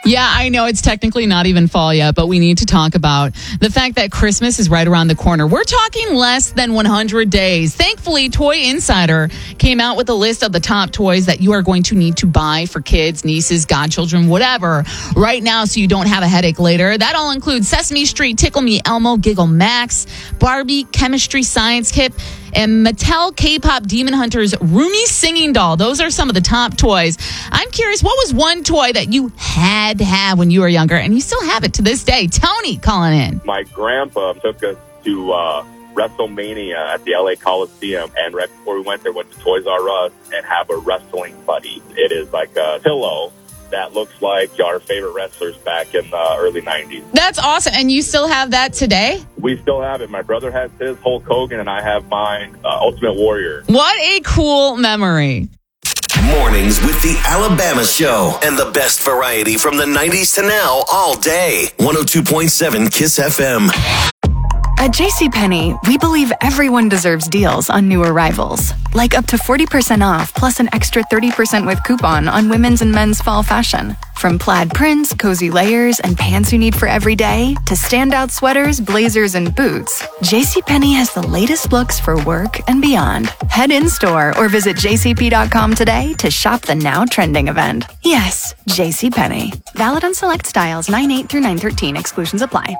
Yeah, I know it's technically not even fall yet, but we need to talk about the fact that Christmas is right around the corner. We're talking less than 100 days. Thankfully, Toy Insider came out with a list of the top toys that you are going to need to buy for kids, nieces, godchildren, whatever, right now so you don't have a headache later. That all includes Sesame Street, Tickle Me Elmo, Giggle Max, Barbie, Chemistry Science Kit, and Mattel K-Pop Demon Hunter's Roomy Singing Doll. Those are some of the top toys. I'm curious, what was one toy that you had to have when you were younger, and you still have it to this day? Tony calling in. My grandpa took us to WrestleMania at the LA Coliseum, and right before we went there, went to Toys R Us and have a wrestling buddy. It is like a pillow that looks like our favorite wrestlers back in the early 90s. That's awesome. And you still have that today? We still have it. My brother has his, Hulk Hogan, and I have mine, Ultimate Warrior. What a cool memory. Mornings with the Alabama Show and the best variety from the 90s to now all day. 102.7 KISS FM. At JCPenney, we believe everyone deserves deals on new arrivals. Like up to 40% off plus an extra 30% with coupon on women's and men's fall fashion. From plaid prints, cozy layers, and pants you need for every day, to standout sweaters, blazers, and boots, JCPenney has the latest looks for work and beyond. Head in-store or visit jcp.com today to shop the now trending event. Yes, JCPenney. Valid on select styles 9/8 through 9/13. Exclusions apply.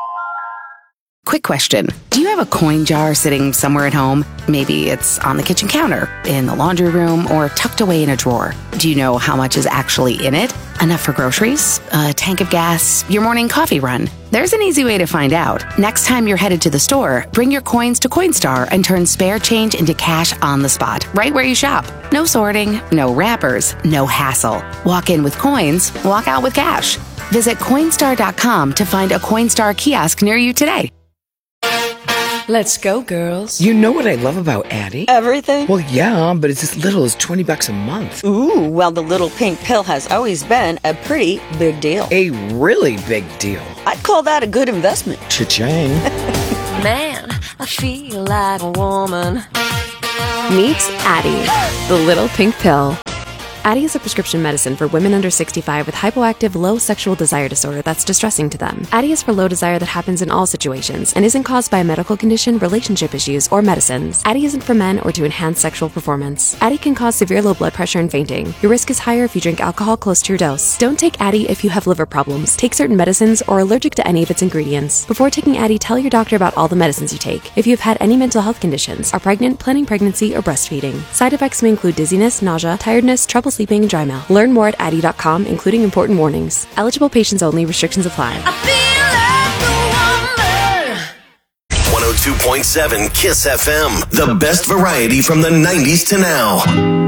Quick question. Do you have a coin jar sitting somewhere at home? Maybe it's on the kitchen counter, in the laundry room, or tucked away in a drawer. Do you know how much is actually in it? Enough for groceries? A tank of gas? Your morning coffee run? There's an easy way to find out. Next time you're headed to the store, bring your coins to Coinstar and turn spare change into cash on the spot, right where you shop. No sorting, no wrappers, no hassle. Walk in with coins, walk out with cash. Visit Coinstar.com to find a Coinstar kiosk near you today. Let's go, girls. You know what I love about Addie? Everything? Well, yeah, but it's as little as $20 a month. Ooh, well, the little pink pill has always been a pretty big deal. A really big deal. I'd call that a good investment. Cha-ching. Man, I feel like a woman. Meet Addie, the little pink pill. Addie is a prescription medicine for women under 65 with hypoactive low sexual desire disorder that's distressing to them. Addie is for low desire that happens in all situations and isn't caused by a medical condition, relationship issues, or medicines. Addie isn't for men or to enhance sexual performance. Addie can cause severe low blood pressure and fainting. Your risk is higher if you drink alcohol close to your dose. Don't take Addie if you have liver problems, take certain medicines, or are allergic to any of its ingredients. Before taking Addie, tell your doctor about all the medicines you take. If you've had any mental health conditions, are pregnant, planning pregnancy, or breastfeeding. Side effects may include dizziness, nausea, tiredness, trouble sleeping, and dry mouth. Learn more at Addie.com, including important warnings. Eligible patients only. Restrictions apply. 102.7 KISS FM. The best variety from the 90s to now.